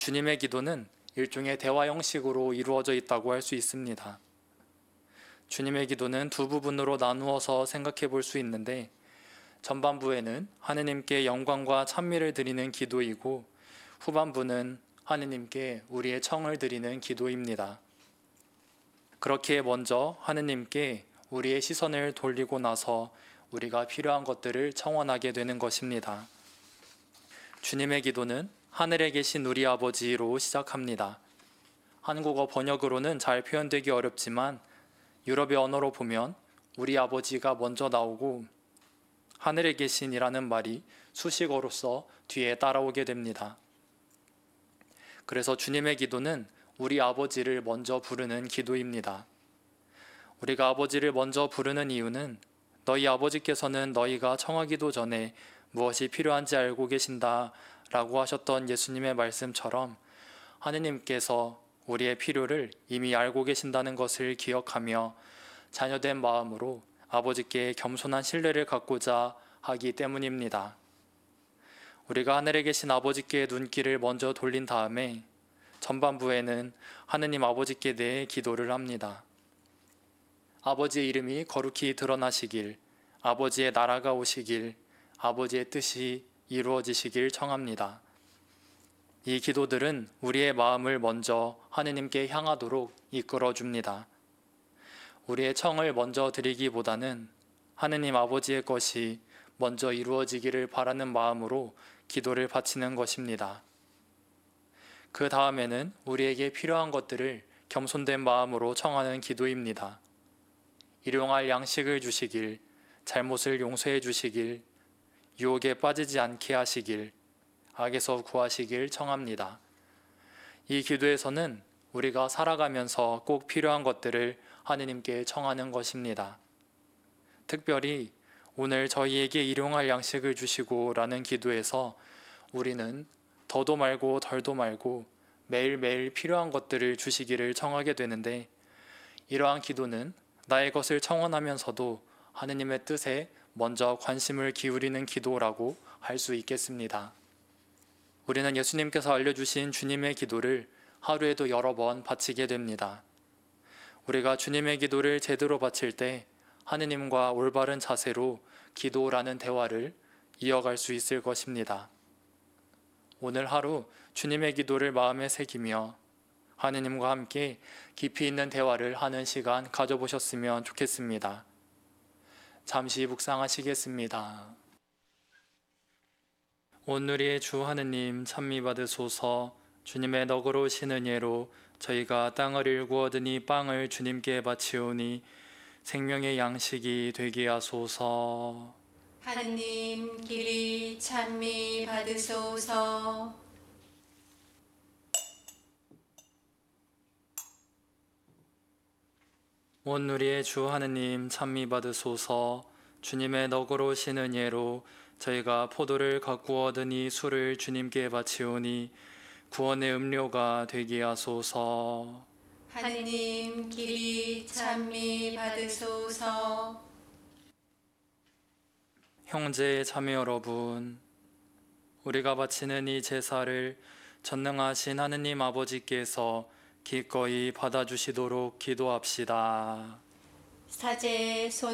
주님의 기도는 일종의 대화 형식으로 이루어져 있다고 할 수 있습니다. 주님의 기도는 두 부분으로 나누어서 생각해 볼 수 있는데, 전반부에는 하느님께 영광과 찬미를 드리는 기도이고, 후반부는 하느님께 우리의 청을 드리는 기도입니다. 그렇게 먼저 하느님께 우리의 시선을 돌리고 나서 우리가 필요한 것들을 청원하게 되는 것입니다. 주님의 기도는 하늘에 계신 우리 아버지로 시작합니다. 한국어 번역으로는 잘 표현되기 어렵지만 유럽의 언어로 보면 우리 아버지가 먼저 나오고 하늘에 계신이라는 말이 수식어로서 뒤에 따라오게 됩니다. 그래서 주님의 기도는 우리 아버지를 먼저 부르는 기도입니다. 우리가 아버지를 먼저 부르는 이유는 너희 아버지께서는 너희가 청하기도 전에 무엇이 필요한지 알고 계신다 라고 하셨던 예수님의 말씀처럼 하느님께서 우리의 필요를 이미 알고 계신다는 것을 기억하며 자녀된 마음으로 아버지께 겸손한 신뢰를 갖고자 하기 때문입니다. 우리가 하늘에 계신 아버지께 눈길을 먼저 돌린 다음에 전반부에는 하느님 아버지께 대해 기도를 합니다. 아버지의 이름이 거룩히 드러나시길, 아버지의 나라가 오시길, 아버지의 뜻이 이루어지시길 청합니다. 이 기도들은 우리의 마음을 먼저 하느님께 향하도록 이끌어줍니다. 우리의 청을 먼저 드리기보다는 하느님 아버지의 것이 먼저 이루어지기를 바라는 마음으로 기도를 바치는 것입니다. 그 다음에는 우리에게 필요한 것들을 겸손된 마음으로 청하는 기도입니다. 일용할 양식을 주시길, 잘못을 용서해 주시길, 유혹에 빠지지 않게 하시길, 악에서 구하시길 청합니다. 이 기도에서는 우리가 살아가면서 꼭 필요한 것들을 하느님께 청하는 것입니다. 특별히 오늘 저희에게 일용할 양식을 주시고 라는 기도에서 우리는 더도 말고 덜도 말고 매일매일 필요한 것들을 주시기를 청하게 되는데, 이러한 기도는 나의 것을 청원하면서도 하느님의 뜻에 먼저 관심을 기울이는 기도라고 할 수 있겠습니다. 우리는 예수님께서 알려주신 주님의 기도를 하루에도 여러 번 바치게 됩니다. 우리가 주님의 기도를 제대로 바칠 때 하느님과 올바른 자세로 기도라는 대화를 이어갈 수 있을 것입니다. 오늘 하루 주님의 기도를 마음에 새기며 하느님과 함께 깊이 있는 대화를 하는 시간 가져보셨으면 좋겠습니다. 잠시 묵상하시겠습니다. 오늘의 주 하느님 찬미 받으소서. 주님의 너그러우신 은혜로 저희가 땅을 일구 얻으니 빵을 주님께 바치오니 생명의 양식이 되게 하소서. 하느님 길이 찬미 받으소서. 오늘의 주 하느님 찬미 받으소서. 주님의 너그러우신 은혜로 저희가 포도를 가꾸어 얻으니 술을 주님께 바치오니 구원의 음료가 되게 하소서. 하느님 길이 찬미 받으소서. 형제 자매 여러분, 우리가 바치는 이 제사를 전능하신 하느님 아버지께서 기꺼이 받아주시도록 기도합시다. 사제의 손